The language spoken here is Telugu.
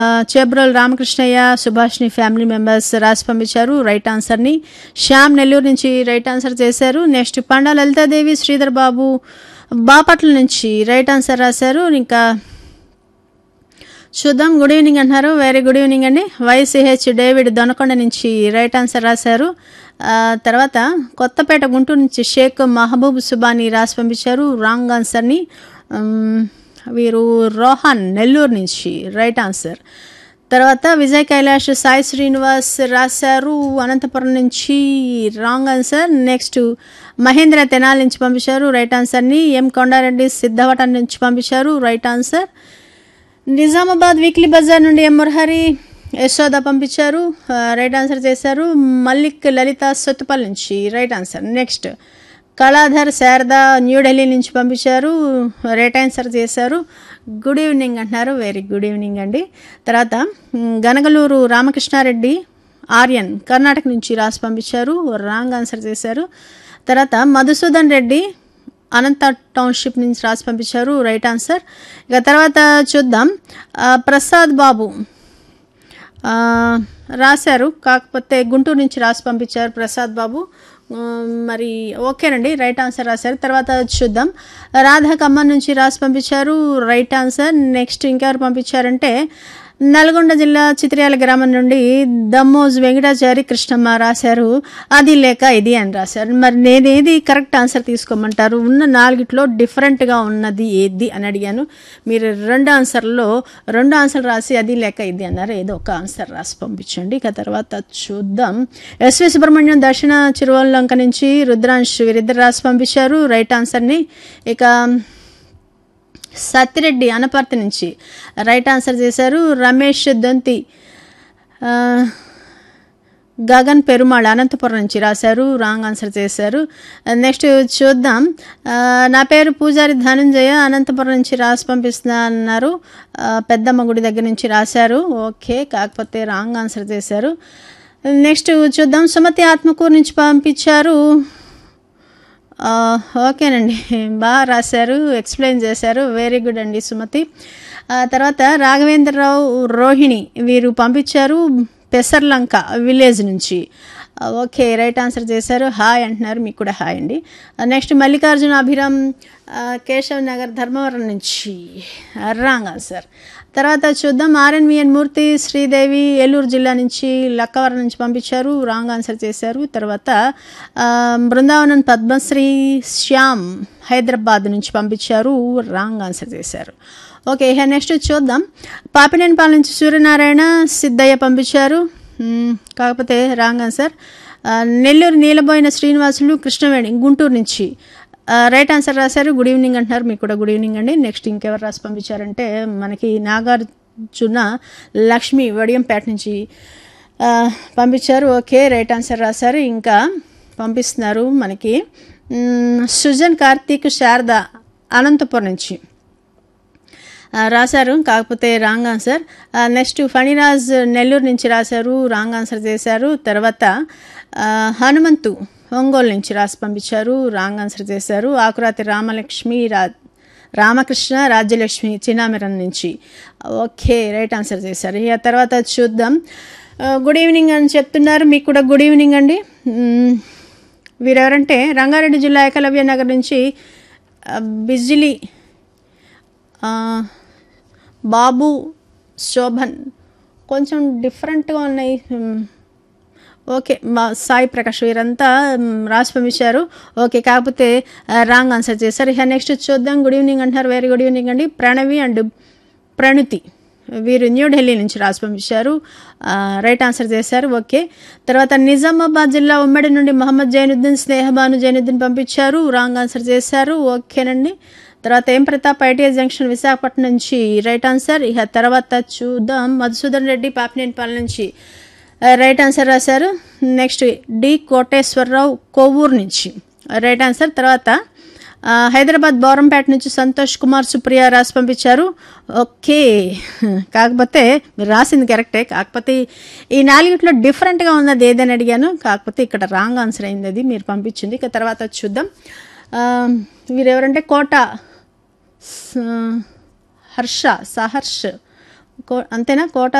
చేబ్రోల్ రామకృష్ణయ్య, సుభాష్ని ఫ్యామిలీ మెంబర్స్ రాసి పంపించారు రైట్ ఆన్సర్ని. శ్యామ్ నెల్లూరు నుంచి రైట్ ఆన్సర్ చేశారు. నెక్స్ట్ పండా లలితాదేవి, శ్రీధర్ బాబు బాపట్ల నుంచి రైట్ ఆన్సర్ రాశారు. ఇంకా చూద్దాం. గుడ్ ఈవినింగ్ అంటున్నారు, వెరీ గుడ్ ఈవినింగ్ అండి. వైసిహెచ్ డేవిడ్ దొనకొండ నుంచి రైట్ ఆన్సర్ రాశారు. తర్వాత కొత్తపేట గుంటూరు నుంచి షేక్ మహబూబ్ సుబానీ రాసి పంపించారు రాంగ్ ఆన్సర్ని. వీరు రోహన్ నెల్లూరు నుంచి రైట్ ఆన్సర్. తర్వాత విజయ్ కైలాష్, సాయి శ్రీనివాస్ రాశారు అనంతపురం నుంచి wrong answer. Next Mahindra Tenali నుంచి పంపించారు రైట్ ఆన్సర్ని. ఎం కొండారెడ్డి సిద్ధవటం నుంచి పంపించారు right answer. Nizamabad weekly Bazar నుండి ఎం మురహరి, యశోద పంపించారు రైట్ ఆన్సర్ చేశారు. మల్లిక్ లలిత సొత్తుపల్లి నుంచి right answer. Next Kaladhar Sharada New Delhi నుంచి పంపించారు రైట్ ఆన్సర్ చేశారు. గుడ్ ఈవినింగ్ అంటున్నారు, వెరీ గుడ్ ఈవినింగ్ అండి. తర్వాత గనగలూరు రామకృష్ణారెడ్డి ఆర్యన్ కర్ణాటక నుంచి రాసి పంపించారు రాంగ్ ఆన్సర్ చేశారు. తర్వాత మధుసూదన్ రెడ్డి అనంత టౌన్షిప్ నుంచి రాసి పంపించారు రైట్ ఆన్సర్. ఇక తర్వాత చూద్దాం. ప్రసాద్ బాబు రాశారు, కాకపోతే గుంటూరు నుంచి రాసి పంపించారు ప్రసాద్ బాబు. మరి ఓకేనండి, రైట్ ఆన్సర్ రాశారు. తర్వాత చూద్దాం. రాధా ఖమ్మం నుంచి రాసి పంపించారు రైట్ ఆన్సర్. నెక్స్ట్ ఇంకెవరు పంపించారంటే నల్గొండ జిల్లా చిత్రియాల గ్రామం నుండి దమ్మోజ్ వెంకటాచారి కృష్ణమ్మ రాశారు అది లేక ఇది అని రాశారు. మరి నేనేది కరెక్ట్ ఆన్సర్ తీసుకోమంటారు? ఉన్న నాలుగిట్లో డిఫరెంట్గా ఉన్నది ఏది అని అడిగాను. మీరు రెండు ఆన్సర్లు రాసి అది లేక ఇది అన్నారు. ఏదో ఒక ఆన్సర్ రాసి పంపించండి. ఇక తర్వాత చూద్దాం. ఎస్వి సుబ్రహ్మణ్యం దక్షిణ చిరువల్లంక నుంచి రుద్రాంశ్ వీరిద్దరు రాసి పంపించారు రైట్ ఆన్సర్ని. ఇక సత్తిరెడ్డి అనపర్తి నుంచి రైట్ ఆన్సర్ చేశారు. రమేష్ దొంతి గగన్ పెరుమాళ్ అనంతపురం నుంచి రాశారు రాంగ్ ఆన్సర్ చేశారు. నెక్స్ట్ చూద్దాం. నా పేరు పూజారి ధనంజయ అనంతపురం నుంచి రాసి పంపిస్తున్నా అన్నారు. పెద్దమ్మ గుడి దగ్గర నుంచి రాశారు ఓకే, కాకపోతే రాంగ్ ఆన్సర్ చేశారు. నెక్స్ట్ చూద్దాం. సుమతి ఆత్మకూరు నుంచి పంపించారు ఓకేనండి, బాగా రాశారు, ఎక్స్ప్లెయిన్ చేశారు, వెరీ గుడ్ అండి సుమతి. తర్వాత రాఘవేంద్రరావు రోహిణి వీరు పంపించారు పెసర్లంక విలేజ్ నుంచి ఓకే, రైట్ ఆన్సర్ చేశారు. హాయ్ అంటున్నారు, మీకు కూడా హాయ్ అండి. నెక్స్ట్ మల్లికార్జున అభిరామ్ కేశవ్ నగర్ ధర్మవరం నుంచి రాంగ్ ఆన్సర్. తర్వాత చూద్దాం. ఆర్ఎన్విఎన్ మూర్తి శ్రీదేవి ఏలూరు జిల్లా నుంచి లక్కవరం నుంచి పంపించారు రాంగ్ ఆన్సర్ చేశారు. తర్వాత బృందావనం పద్మశ్రీ శ్యామ్ హైదరాబాద్ నుంచి పంపించారు రాంగ్ ఆన్సర్ చేశారు. ఓకే, నెక్స్ట్ చూద్దాం. పాపినేనిపాలెం నుంచి సూర్యనారాయణ సిద్ధయ్య పంపించారు, కాకపోతే రాంగ్ ఆన్సర్. నెల్లూరు నీలబోయిన శ్రీనివాసులు కృష్ణవేణి గుంటూరు నుంచి రైట్ ఆన్సర్ రాశారు. గుడ్ ఈవినింగ్ అంటున్నారు, మీకు కూడా గుడ్ ఈవినింగ్ అండి. నెక్స్ట్ ఇంకెవరు రాసి పంపించారంటే మనకి నాగార్జున లక్ష్మి వడియంపేట నుంచి పంపించారు ఓకే, రైట్ ఆన్సర్ రాశారు. ఇంకా పంపిస్తున్నారు మనకి సుజన్ కార్తీక్ శారద అనంతపురం నుంచి రాశారు, కాకపోతే wrong answer. Next Phaniraj Nellore నుంచి రాశారు రాంగ్ ఆన్సర్ చేశారు. తర్వాత హనుమంతు ఒంగోలు నుంచి రాసి పంపించారు రాంగ్ ఆన్సర్ చేశారు. ఆకురాతి రామకృష్ణ రాజ్యలక్ష్మి చిన్నామిరం నుంచి ఓకే, రైట్ ఆన్సర్ చేశారు. ఇక తర్వాత చూద్దాం. గుడ్ ఈవినింగ్ అని చెప్తున్నారు, మీకు కూడా గుడ్ ఈవినింగ్ అండి. వీరెవరంటే రంగారెడ్డి జిల్లా ఏకలవ్య నగర్ నుంచి బిజిలీ బాబు శోభన్, కొంచెం డిఫరెంట్గా ఉన్నాయి ఓకే. సాయి ప్రకాష్ వీరంతా రాసి పంపించారు ఓకే, కాకపోతే రాంగ్ ఆన్సర్ చేశారు. ఇక నెక్స్ట్ చూద్దాం. గుడ్ ఈవినింగ్ అంటున్నారు, వెరీ గుడ్ ఈవినింగ్ అండి. ప్రణవి అండ్ ప్రణుతి వీరు న్యూఢిల్లీ నుంచి రాసి పంపించారు రైట్ ఆన్సర్ చేశారు ఓకే. తర్వాత నిజామాబాద్ జిల్లా ఉమ్మడి నుండి మహమ్మద్ జైనుద్దీన్ స్నేహబాను జైనుద్దీన్ పంపించారు రాంగ్ ఆన్సర్ చేశారు ఓకేనండి. తర్వాత ఎం ప్రతాప్ ఐటీఐ జంక్షన్ విశాఖపట్నం నుంచి రైట్ ఆన్సర్. ఇక తర్వాత చూద్దాం. మధుసూదన్ రెడ్డి పాపినేనిపాలెం నుంచి రైట్ ఆన్సర్ రాశారు. నెక్స్ట్ డి కోటేశ్వరరావు కొవ్వూరు నుంచి రైట్ ఆన్సర్. తర్వాత హైదరాబాద్ బోరంపేట నుంచి సంతోష్ కుమార్ సుప్రియ రాసి పంపించారు ఓకే, కాకపోతే మీరు రాసింది కరెక్టే, కాకపోతే ఈ నాలుగిట్లో డిఫరెంట్గా ఉన్నది ఏదని అడిగాను, కాకపోతే ఇక్కడ రాంగ్ ఆన్సర్ అయింది అది మీరు పంపించింది. ఇక తర్వాత చూద్దాం. వీరెవరంటే కోట సహర్ష్ అంతేనా? కోట